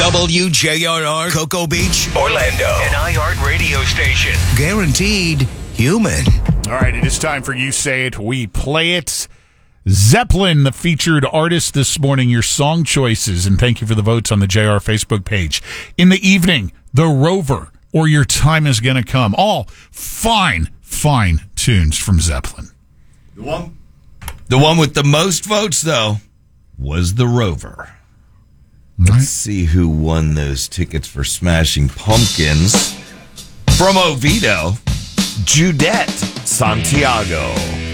WJRR, Cocoa Beach, Orlando. An iHeart radio station. Guaranteed human. All right, it is time for You Say It, We Play It. Zeppelin, the featured artist this morning, your song choices, and thank you for the votes on the JR Facebook page. In the evening, The Rover, or Your Time Is Gonna Come. All fine tunes from Zeppelin. The one with the most votes, though, was The Rover. Let's see who won those tickets for Smashing Pumpkins. From Oviedo, Judette Santiago.